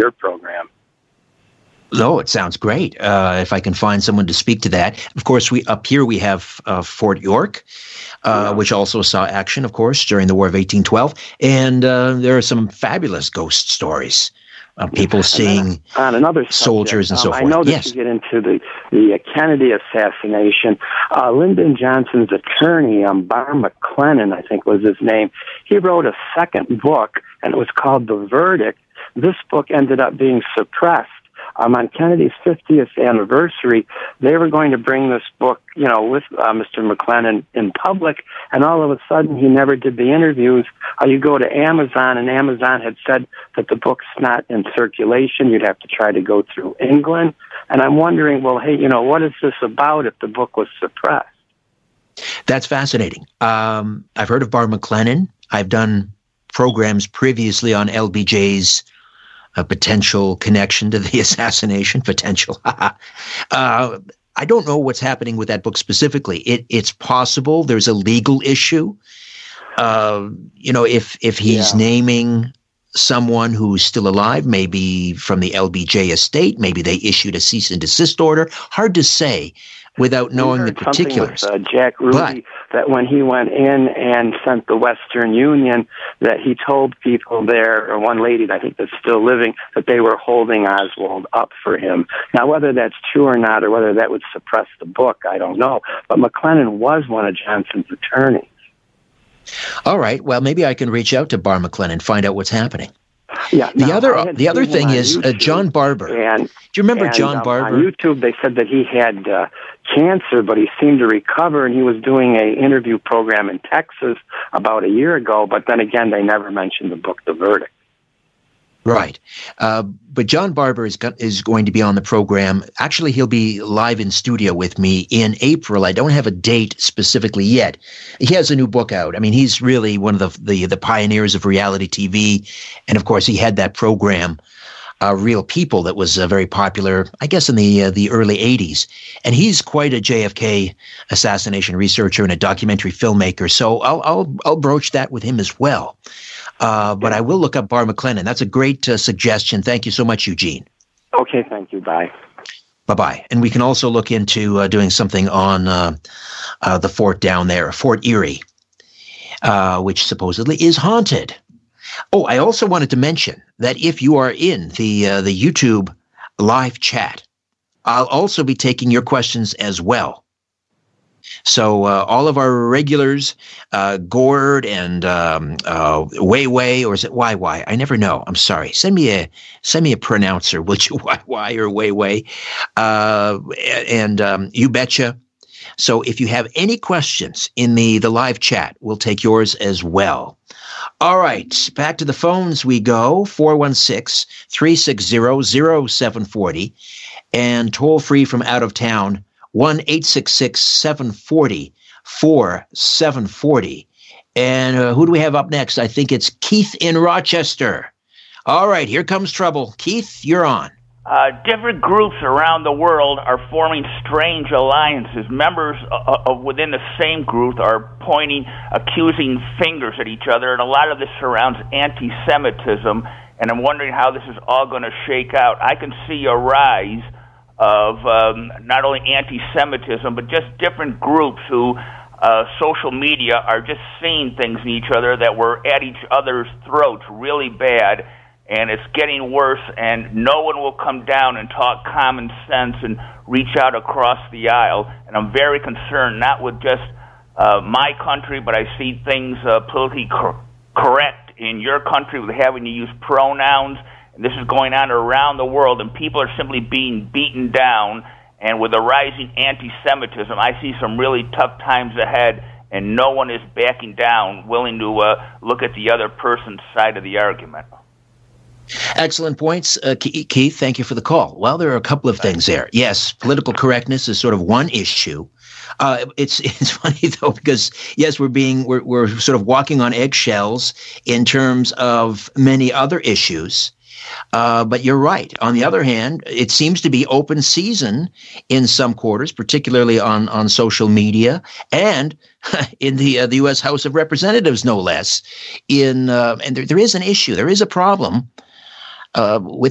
your program. No, it sounds great. If I can find someone to speak to that. Of course, we have Fort York, which also saw action, of course, during the War of 1812. And there are some fabulous ghost stories of people seeing on another soldiers and so forth. I know that you get into the Kennedy assassination. Lyndon Johnson's attorney, Barr McLennan, I think was his name, he wrote a second book, and it was called The Verdict. This book ended up being suppressed. On Kennedy's 50th anniversary, they were going to bring this book, with Mr. McLennan in public, and all of a sudden he never did the interviews. You go to Amazon, and Amazon had said that the book's not in circulation. You'd have to try to go through England. And I'm wondering, well, hey, what is this about if the book was suppressed? That's fascinating. I've heard of Barr McLennan. I've done programs previously on LBJ's a potential connection to the assassination, potential. I don't know what's happening with that book specifically. It's possible there's a legal issue. If he's naming someone who's still alive, maybe from the LBJ estate, maybe they issued a cease and desist order. Hard to say without knowing the particulars. With, Jack Ruby, that when he went in and sent the Western Union, that he told people there, or one lady I think that's still living, that they were holding Oswald up for him. Now, whether that's true or not, or whether that would suppress the book, I don't know. But McLennan was one of Johnson's attorneys. All right. Well, maybe I can reach out to Barr McLennan and find out what's happening. Yeah. The other thing is John Barber. Do you remember John Barber? On YouTube, they said that he had cancer, but he seemed to recover, and he was doing an interview program in Texas about a year ago. But then again, they never mentioned the book, The Verdict. Right. But John Barber is going to be on the program. Actually, he'll be live in studio with me in April. I don't have a date specifically yet. He has a new book out. I mean, he's really one of the pioneers of reality TV. And of course, he had that program, Real People, that was very popular, I guess, in the early 80s. And he's quite a JFK assassination researcher and a documentary filmmaker. So I'll broach that with him as well. But I will look up Barr McLennan. That's a great suggestion. Thank you so much, Eugene. Okay, thank you. Bye. Bye-bye. And we can also look into doing something on the fort down there, Fort Erie, which supposedly is haunted. Oh, I also wanted to mention that if you are in the YouTube live chat, I'll also be taking your questions as well. So all of our regulars, Gord and Way, or is it YY? I never know. I'm sorry. Send me a pronouncer, will you? YY or Way, and You Betcha. So if you have any questions in the live chat, we'll take yours as well. All right, back to the phones we go, 416-360-0740, and toll free from out of town, 1-866-740-4740. And who do we have up next? I think it's Keith in Rochester. All right, here comes trouble. Keith, you're on. Different groups around the world are forming strange alliances. Members of within the same group are pointing accusing fingers at each other, and a lot of this surrounds anti-Semitism, and I'm wondering how this is all going to shake out. I can see a rise of not only anti-Semitism, but just different groups who social media are just seeing things in each other that were at each other's throats really bad, and it's getting worse, and no one will come down and talk common sense and reach out across the aisle. And I'm very concerned, not with just my country, but I see things politically correct in your country with having to use pronouns. And this is going on around the world, and people are simply being beaten down. And with the rising anti-Semitism, I see some really tough times ahead, and no one is backing down, willing to look at the other person's side of the argument. Excellent points, Keith. Thank you for the call. Well, there are a couple of things there. Yes, political correctness is sort of one issue. It's funny though, because yes, we're sort of walking on eggshells in terms of many other issues. But you're right. On the other hand, it seems to be open season in some quarters, particularly on social media and in the U.S. House of Representatives, no less. And there is an issue. There is a problem with